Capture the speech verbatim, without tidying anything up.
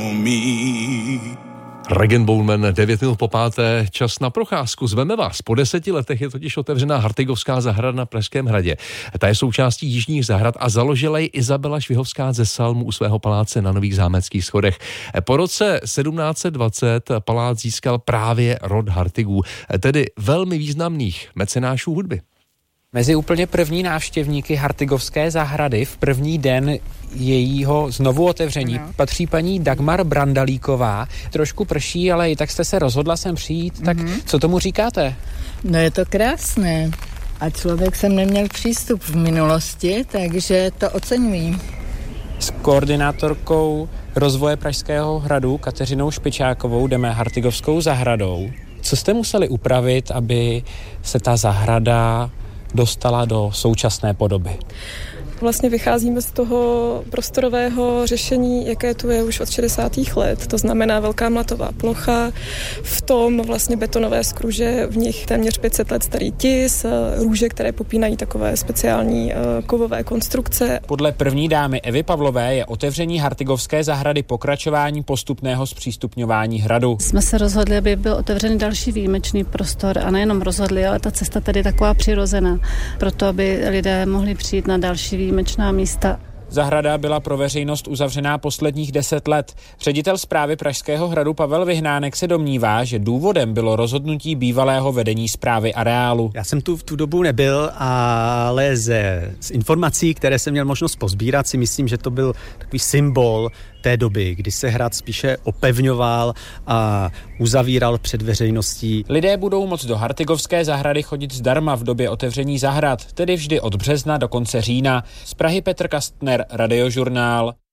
Rag and Bone Man, devět minut po páté, čas na procházku. Zveme vás. Po deseti letech je totiž otevřená Hartygovská zahrada na Pražském hradě. Ta je součástí jižních zahrad a založila ji Izabela Švihovská ze Salmu u svého paláce na Nových Zámeckých schodech. Po roce sedmnáct dvacet palác získal právě rod Hartygů, tedy velmi významných mecenášů hudby. Mezi úplně první návštěvníky Hartygovské zahrady v první den jejího znovu otevření no. patří paní Dagmar Brandalíková. Trošku prší, ale i tak jste se rozhodla sem přijít, mm-hmm. tak co tomu říkáte? No je to krásné a člověk sem neměl přístup v minulosti, takže to oceňuji. S koordinátorkou rozvoje Pražského hradu Kateřinou Špičákovou jdeme Hartygovskou zahradou. Co jste museli upravit, aby se ta zahrada dostala do současné podoby? Vlastně vycházíme z toho prostorového řešení, jaké tu je už od šedesátých let. To znamená velká mlatová plocha, v tom vlastně betonové skruže, v nich téměř pět set let starý tis, růže, které popínají takové speciální kovové konstrukce. Podle první dámy Evy Pavlové je otevření Hartygovské zahrady pokračování postupného zpřístupňování hradu. Jsme se rozhodli, aby byl otevřený další výjimečný prostor a nejenom rozhodli, ale ta cesta tady je taková přirozená, proto aby lidé mohli přijít na další výjimečná místa. Zahrada byla pro veřejnost uzavřená posledních deset let. Ředitel správy Pražského hradu Pavel Vyhnánek se domnívá, že důvodem bylo rozhodnutí bývalého vedení správy areálu. Já jsem tu v tu dobu nebyl, ale ze, z informací, které jsem měl možnost pozbírat, si myslím, že to byl takový symbol té doby, kdy se hrad spíše opevňoval a uzavíral před veřejností. Lidé budou moct do Hartygovské zahrady chodit zdarma v době otevření zahrad, tedy vždy od března do konce října. Z Prahy Petr Kastner, Radiožurnál.